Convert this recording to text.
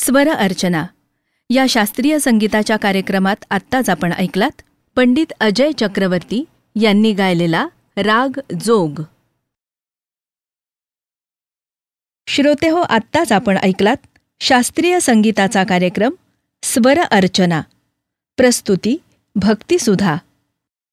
स्वर अर्चना या शास्त्रीय संगीताच्या कार्यक्रमात आत्ताच आपण ऐकलात पंडित अजय चक्रवर्ती यांनी गायलेला राग जोग. श्रोतेहो, आत्ताच आपण ऐकलात शास्त्रीय संगीताचा कार्यक्रम स्वर अर्चना. प्रस्तुती भक्तिसुधा.